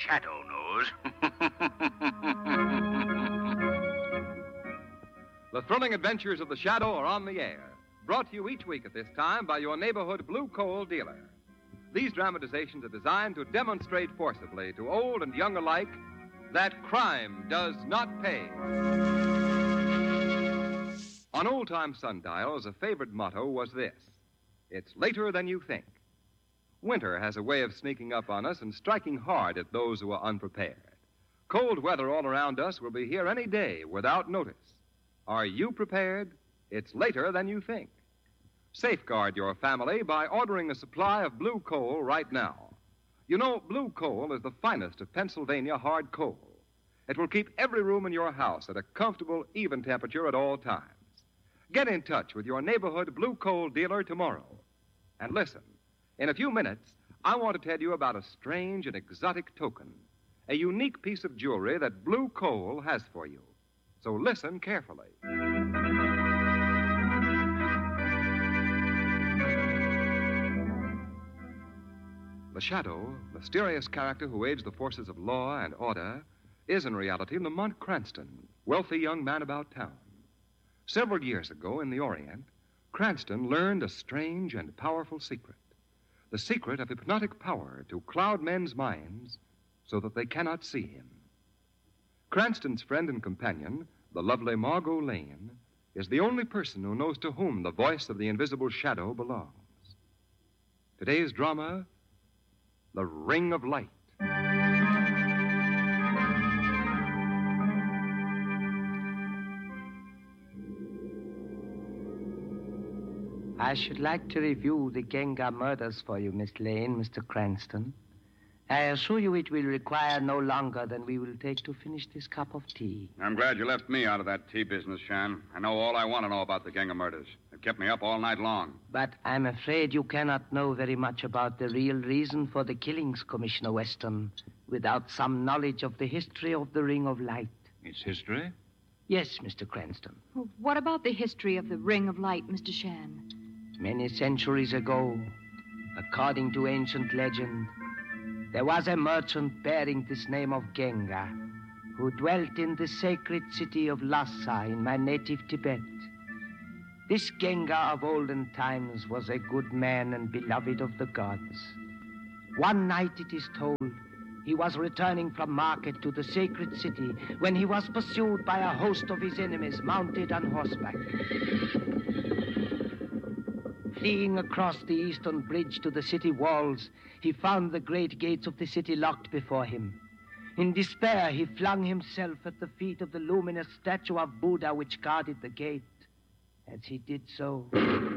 Shadow knows. The thrilling adventures of the Shadow are on the air. Brought to you each week at this time by your neighborhood Blue Coal dealer. These dramatizations are designed to demonstrate forcibly to old and young alike that crime does not pay. On old-time sundials, a favorite motto was this: it's later than you think. Winter has a way of sneaking up on us and striking hard at those who are unprepared. Cold weather all around us will be here any day without notice. Are you prepared? It's later than you think. Safeguard your family by ordering a supply of Blue Coal right now. You know, Blue Coal is the finest of Pennsylvania hard coal. It will keep every room in your house at a comfortable, even temperature at all times. Get in touch with your neighborhood Blue Coal dealer tomorrow. And listen, in a few minutes, I want to tell you about a strange and exotic token, a unique piece of jewelry that Blue Coal has for you. So listen carefully. The Shadow, mysterious character who aids the forces of law and order, is in reality Lamont Cranston, wealthy young man about town. Several years ago in the Orient, Cranston learned a strange and powerful secret. The secret of hypnotic power to cloud men's minds so that they cannot see him. Cranston's friend and companion, the lovely Margot Lane, is the only person who knows to whom the voice of the invisible Shadow belongs. Today's drama, The Ring of Light. I should like to review the Genga murders for you, Miss Lane, Mr. Cranston. I assure you it will require no longer than we will take to finish this cup of tea. I'm glad you left me out of that tea business, Shan. I know all I want to know about the Genga murders. It kept me up all night long. But I'm afraid you cannot know very much about the real reason for the killings, Commissioner Weston, without some knowledge of the history of the Ring of Light. Its history? Yes, Mr. Cranston. Well, what about the history of the Ring of Light, Mr. Shan? Many centuries ago, according to ancient legend, there was a merchant bearing this name of Genga, who dwelt in the sacred city of Lhasa in my native Tibet. This Genga of olden times was a good man and beloved of the gods. One night, it is told, he was returning from market to the sacred city when he was pursued by a host of his enemies mounted on horseback. Fleeing across the eastern bridge to the city walls, he found the great gates of the city locked before him. In despair, he flung himself at the feet of the luminous statue of Buddha which guarded the gate. As he did so,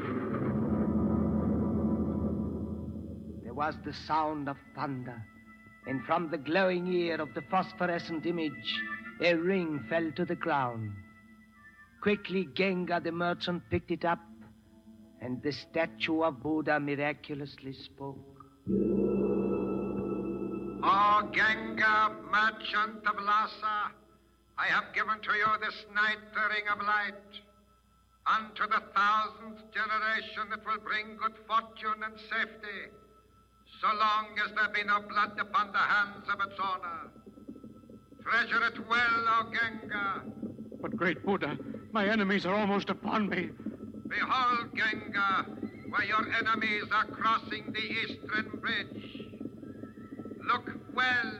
there was the sound of thunder, and from the glowing ear of the phosphorescent image, a ring fell to the ground. Quickly, Genga the merchant picked it up, and the statue of Buddha miraculously spoke. O Genga, merchant of Lhasa, I have given to you this night the Ring of Light. Unto the 1000th generation it will bring good fortune and safety, so long as there be no blood upon the hands of its owner. Treasure it well, O Genga. But, great Buddha, my enemies are almost upon me. Behold, Genga, where your enemies are crossing the eastern bridge. Look well.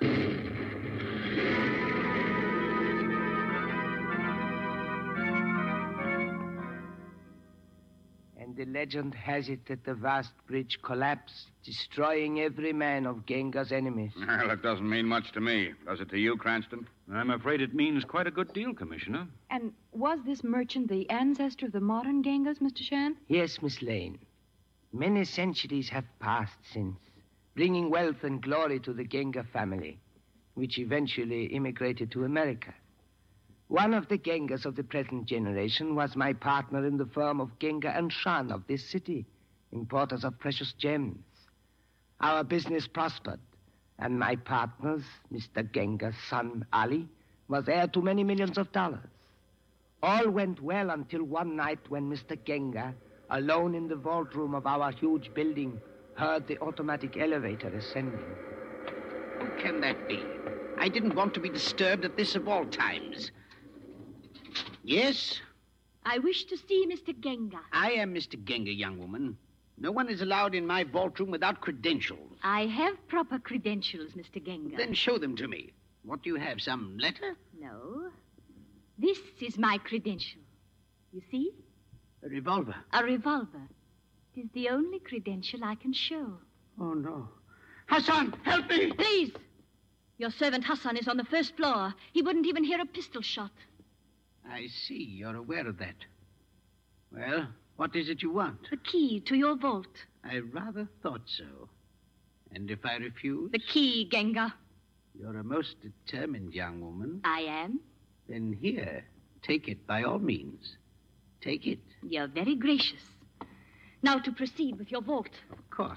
And the legend has it that the vast bridge collapsed, destroying every man of Genga's enemies. Well, it doesn't mean much to me. Does it to you, Cranston? I'm afraid it means quite a good deal, Commissioner. And was this merchant the ancestor of the modern Gengas, Mr. Shan? Yes, Miss Lane. Many centuries have passed since, bringing wealth and glory to the Genga family, which eventually immigrated to America. One of the Gengas of the present generation was my partner in the firm of Genga and Shan of this city, importers of precious gems. Our business prospered, and my partner's, Mr. Genga's son, Ali, was heir to many millions of dollars. All went well until one night when Mr. Genga, alone in the vault room of our huge building, heard the automatic elevator ascending. Who can that be? I didn't want to be disturbed at this of all times. Yes? I wish to see Mr. Genga. I am Mr. Genga, young woman. No one is allowed in my vault room without credentials. I have proper credentials, Mr. Genga. Then show them to me. What do you have, some letter? No. This is my credential. You see? A revolver. A revolver. It is the only credential I can show. Oh, no. Hassan, help me! Please! Your servant Hassan is on the first floor. He wouldn't even hear a pistol shot. I see. You're aware of that. Well, what is it you want? The key to your vault. I rather thought so. And if I refuse? The key, Genga. You're a most determined young woman. I am. Then here, take it by all means. Take it. You're very gracious. Now to proceed with your vault. Of course.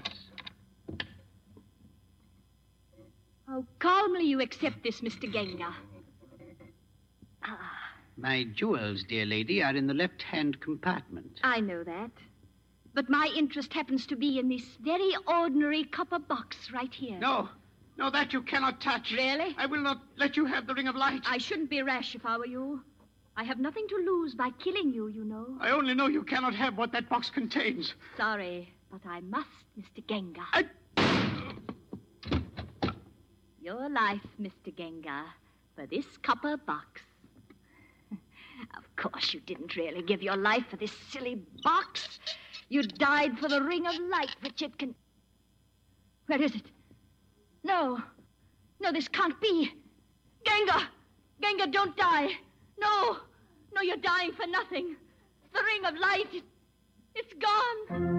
How calmly you accept this, Mr. Genga. My jewels, dear lady, are in the left-hand compartment. I know that. But my interest happens to be in this very ordinary copper box right here. No, that you cannot touch. Really? I will not let you have the Ring of Light. I shouldn't be rash if I were you. I have nothing to lose by killing you, you know. I only know you cannot have what that box contains. Sorry, but I must, Mr. Genga. Your life, Mr. Genga, for this copper box. Of course, you didn't really give your life for this silly box. You died for the Ring of Light, which it can... Where is it? No, this can't be. Genga, don't die. No, you're dying for nothing. The Ring of Light, it's gone.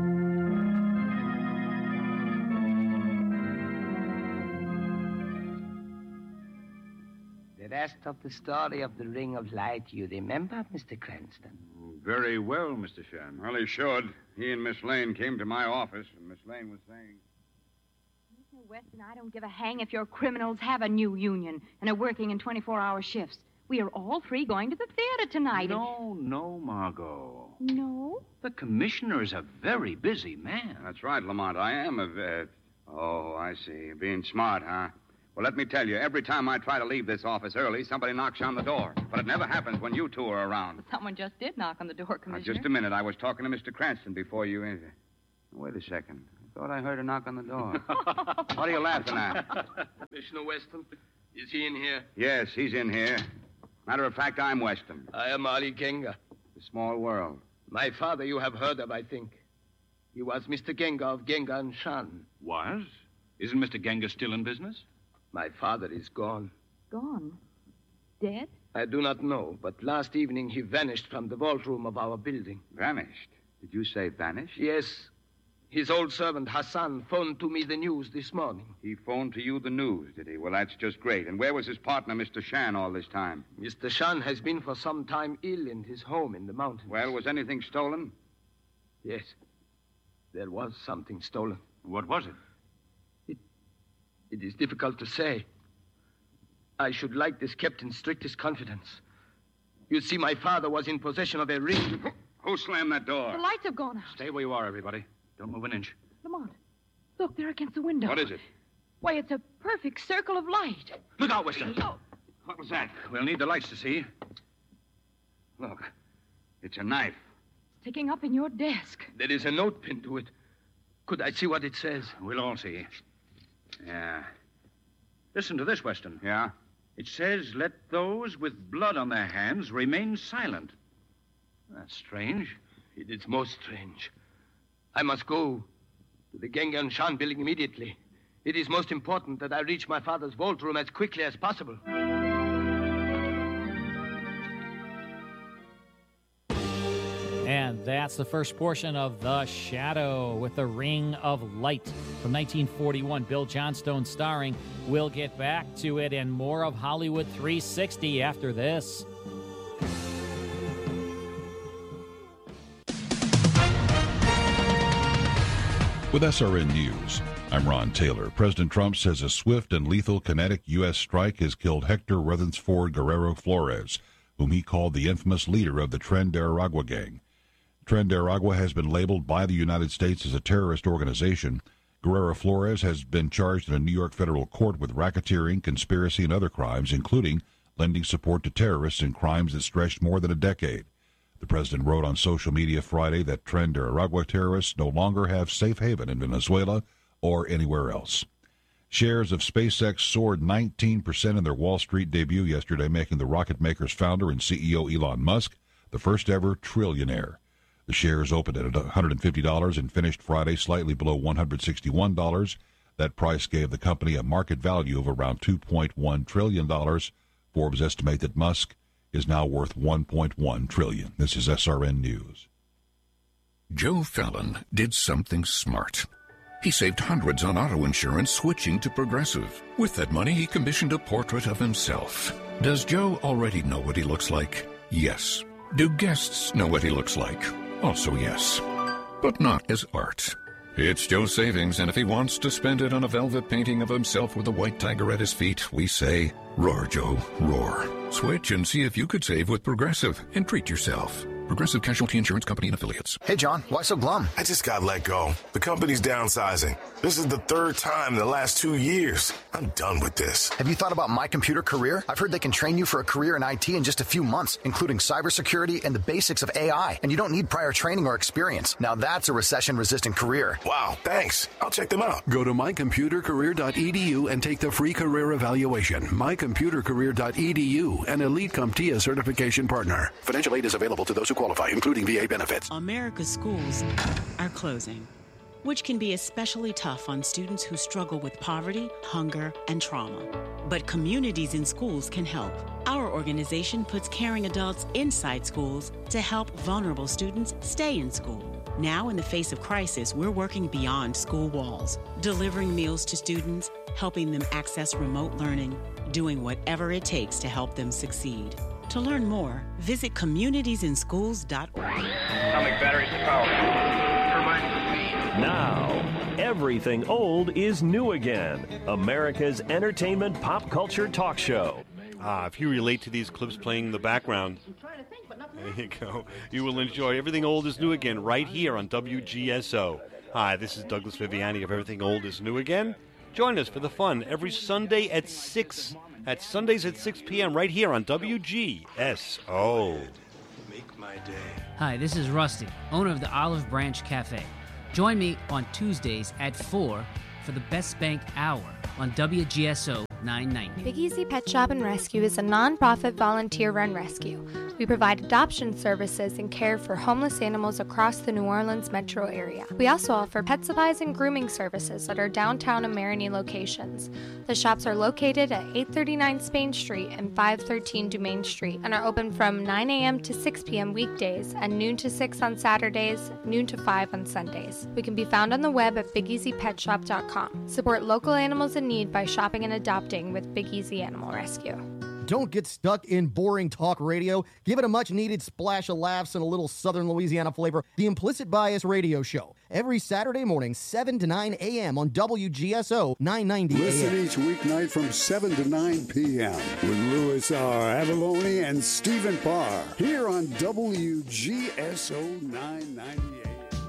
The rest of the story of the Ring of Light you remember, Mr. Cranston? Very well, Mr. Shan. Well, he should. He and Miss Lane came to my office, and Miss Lane was saying... Mr. Weston, I don't give a hang if your criminals have a new union and are working in 24-hour shifts. We are all three going to the theater tonight. No, Margot. No? The commissioner is a very busy man. That's right, Lamont. I am a... Oh, I see. Being smart, huh? Well, let me tell you, every time I try to leave this office early, somebody knocks on the door. But it never happens when you two are around. Someone just did knock on the door, Commissioner. Just a minute. I was talking to Mr. Cranston before you... Wait a second. I thought I heard a knock on the door. What are you laughing at? Commissioner Weston, is he in here? Yes, he's in here. Matter of fact, I'm Weston. I am Ali Genga. The small world. My father you have heard of, I think. He was Mr. Genga of Genga and Shan. Was? Isn't Mr. Genga still in business? My father is gone. Gone? Dead? I do not know, but last evening he vanished from the vault room of our building. Vanished? Did you say vanished? Yes. His old servant, Hassan, phoned to me the news this morning. He phoned to you the news, did he? Well, that's just great. And where was his partner, Mr. Shan, all this time? Mr. Shan has been for some time ill in his home in the mountains. Well, was anything stolen? Yes. There was something stolen. What was it? It is difficult to say. I should like this kept in strictest confidence. You see, my father was in possession of a ring. Who slammed that door? The lights have gone out. Stay where you are, everybody. Don't move an inch. Lamont, look, there against the window. What is it? Why, it's a perfect circle of light. Look out, Weston. Oh. What was that? We'll need the lights to see. Look, it's a knife. Sticking up in your desk. There is a note pinned to it. Could I see what it says? We'll all see. Yeah. Listen to this, Weston. Yeah? It says, let those with blood on their hands remain silent. That's strange. It is most strange. I must go to the Genga and Shan building immediately. It is most important that I reach my father's vault room as quickly as possible. And that's the first portion of The Shadow with the Ring of Light from 1941. Bill Johnstone starring. We'll get back to it and more of Hollywood 360 after this. With SRN News, I'm Ron Taylor. President Trump says a swift and lethal kinetic U.S. strike has killed Hector Rutherford Guerrero Flores, whom he called the infamous leader of the Tren de Aragua gang. Tren de Aragua has been labeled by the United States as a terrorist organization Guerrero Flores has been charged in a New York federal court with racketeering, conspiracy, and other crimes, including lending support to terrorists in crimes that stretched more than a decade. The president wrote on social media Friday that Tren de Aragua terrorists no longer have safe haven in Venezuela or anywhere else. Shares of SpaceX soared 19% in their Wall Street debut yesterday, making the rocket maker's founder and CEO Elon Musk the first ever trillionaire. The shares opened at $150 and finished Friday slightly below $161. That price gave the company a market value of around $2.1 trillion. Forbes estimate that Musk is now worth $1.1 trillion. This is SRN News. Joe Fallon did something smart. He saved hundreds on auto insurance switching to Progressive. With that money, he commissioned a portrait of himself. Does Joe already know what he looks like? Yes. Do guests know what he looks like? Also yes. But not as art. It's Joe's savings, and if he wants to spend it on a velvet painting of himself with a white tiger at his feet, we say, roar, Joe, roar. Switch and see if you could save with Progressive and treat yourself. Progressive Casualty Insurance Company and Affiliates. Hey, John, why so glum? I just got let go. The company's downsizing. This is the third time in the last 2 years. I'm done with this. Have you thought about My Computer Career? I've heard they can train you for a career in IT in just a few months, including cybersecurity and the basics of AI. And you don't need prior training or experience. Now that's a recession-resistant career. Wow, thanks. I'll check them out. Go to mycomputercareer.edu and take the free career evaluation. mycomputercareer.edu, an Elite CompTIA certification partner. Financial aid is available to those who qualify, including VA benefits. America's schools are closing, which can be especially tough on students who struggle with poverty, hunger, and trauma. But Communities in Schools can help. Our organization puts caring adults inside schools to help vulnerable students stay in school. Now, in the face of crisis, we're working beyond school walls, delivering meals to students, helping them access remote learning, doing whatever it takes to help them succeed. To learn more, visit communitiesinschools.org. Atomic batteries to power. Now, everything old is new again. America's entertainment pop culture talk show. If you relate to these clips playing in the background, there you go. You will enjoy Everything Old is New Again right here on WGSO. Hi, this is Douglas Viviani of Everything Old is New Again. Join us for the fun every Sunday at 6. At Sundays at 6 p.m. right here on WGSO. Make my day. Hi, this is Rusty, owner of the Olive Branch Cafe. Join me on Tuesdays at 4 for the Best Bank Hour on WGSO 990. Big Easy Pet Shop and Rescue is a non-profit volunteer-run rescue. We provide adoption services and care for homeless animals across the New Orleans metro area. We also offer pet supplies and grooming services at our downtown and Marigny locations. The shops are located at 839 Spain Street and 513 Dumaine Street and are open from 9 a.m. to 6 p.m. weekdays and noon to 6 on Saturdays, noon to 5 on Sundays. We can be found on the web at BigEasyPetShop.com. Support local animals in need by shopping and adopting with Big Easy Animal Rescue. Don't get stuck in boring talk radio. Give it a much-needed splash of laughs and a little Southern Louisiana flavor. The Implicit Bias Radio Show. Every Saturday morning, 7 to 9 a.m. on WGSO 990 AM. Listen each weeknight from 7 to 9 p.m. with Louis R. Avalone and Stephen Parr. Here on WGSO 990 AM.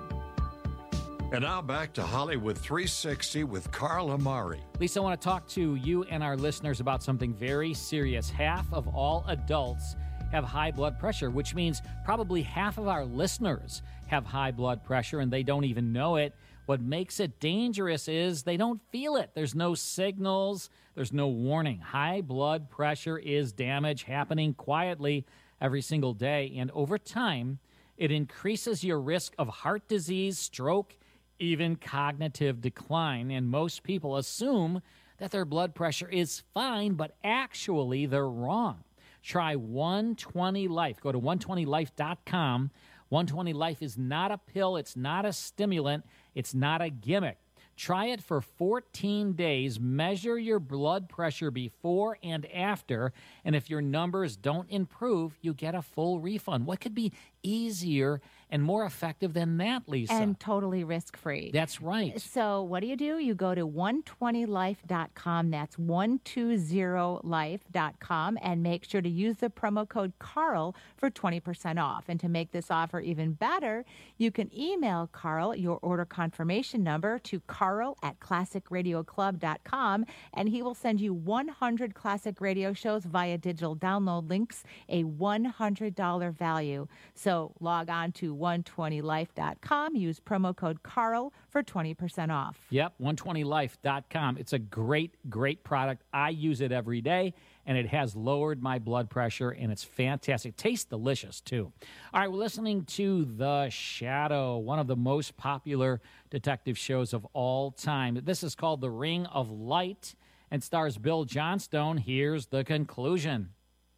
And now back to Hollywood 360 with Carl Amari. Lisa, I want to talk to you and our listeners about something very serious. Half of all adults have high blood pressure, which means probably half of our listeners have high blood pressure and they don't even know it. What makes it dangerous is they don't feel it. There's no signals. There's no warning. High blood pressure is damage happening quietly every single day. And over time, it increases your risk of heart disease, stroke, even cognitive decline. And most people assume that their blood pressure is fine, but actually they're wrong. Try 120 Life. Go to 120life.com. 120 Life is not a pill. It's not a stimulant. It's not a gimmick. Try it for 14 days. Measure your blood pressure before and after. And if your numbers don't improve, you get a full refund. What could be easier and more effective than that, Lisa. And totally risk-free. That's right. So what do? You go to 120life.com. That's 120life.com, and make sure to use the promo code Carl for 20% off. And to make this offer even better, you can email Carl your order confirmation number to carl@classicradioclub.com, and he will send you 100 classic radio shows via digital download links, a $100 value. So log on to 120life.com, use promo code Carl for 20% off. Yep, 120life.com. It's a great, great product. I use it every day, and it has lowered my blood pressure, and it's fantastic. Tastes delicious, too. All right, we're listening to The Shadow, one of the most popular detective shows of all time. This is called The Ring of Light and stars Bill Johnstone. Here's the conclusion.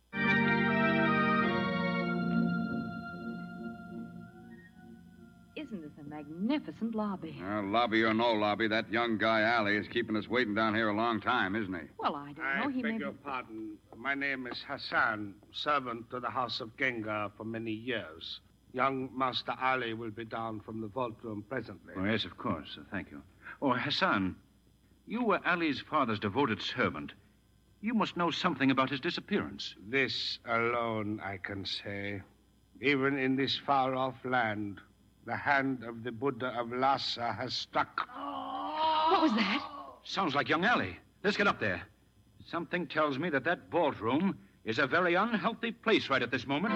Isn't this a magnificent lobby? Lobby or no lobby, that young guy, Allie, is keeping us waiting down here a long time, isn't he? Well, I don't know. He beg may your pardon. My name is Hassan, servant to the House of Genga for many years. Young Master Ali will be down from the vault room presently. Oh, yes, of course. Thank you. Oh, Hassan, you were Ali's father's devoted servant. You must know something about his disappearance. This alone I can say. Even in this far-off land, the hand of the Buddha of Lhasa has struck. What was that? Sounds like young Ali. Let's get up there. Something tells me that vault room is a very unhealthy place right at this moment.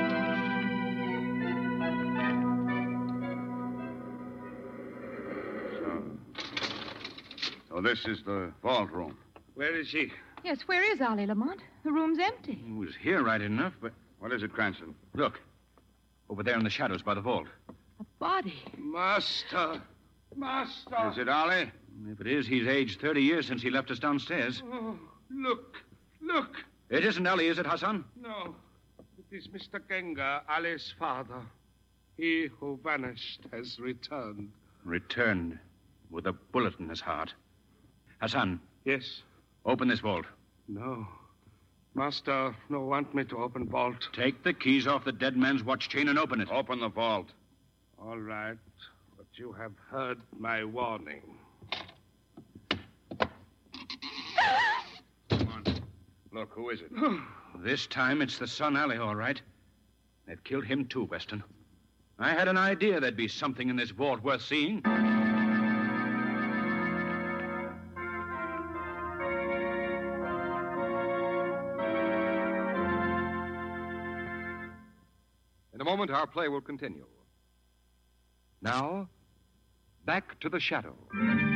So this is the vault room. Where is he? Yes, where is Ali Lamont? The room's empty. He was here right enough, but... What is it, Cranston? Look. Over there in the shadows by the vault. A body. Master. Master. Is it Ali? If it is, he's aged 30 years since he left us downstairs. Oh, look. Look. It isn't Ali, is it, Hassan? No. It is Mr. Genga, Ali's father. He who vanished has returned. Returned with a bullet in his heart. Hassan. Yes? Open this vault. No. Master, no want me to open vault. Take the keys off the dead man's watch chain and open it. Open the vault. All right. But you have heard my warning. Come on. Look, who is it? This time it's the son Ali, all right. They've killed him too, Weston. I had an idea there'd be something in this vault worth seeing. In a moment, our play will continue. Now, back to The Shadow.